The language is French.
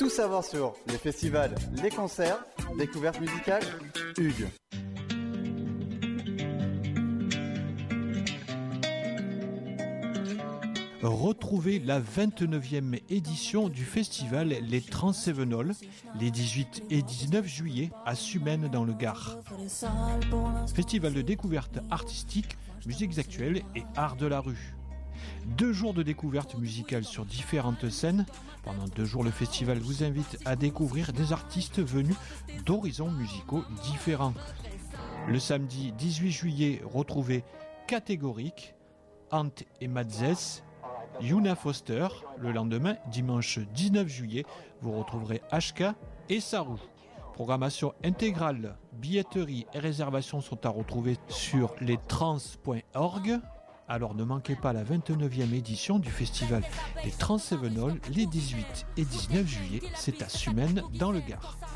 Tout savoir sur les festivals, les concerts, découvertes musicales, Hugues. Retrouvez la 29e édition du festival Les Transcévenols les 18 et 19 juillet à Sumène dans le Gard. Festival de découverte artistique, musiques actuelles et art de la rue. 2 jours de découverte musicale sur différentes scènes. Pendant 2 jours, le festival vous invite à découvrir des artistes venus d'horizons musicaux différents. Le samedi 18 juillet, retrouvez Catégorique, Ant et Madzès, Yuna Foster. Le lendemain, dimanche 19 juillet, vous retrouverez HK et Sarou. Programmation intégrale, billetterie et réservations sont à retrouver sur lestrans.org. Alors ne manquez pas la 29e édition du festival des Transcévenols les 18 et 19 juillet. C'est à Sumène dans le Gard.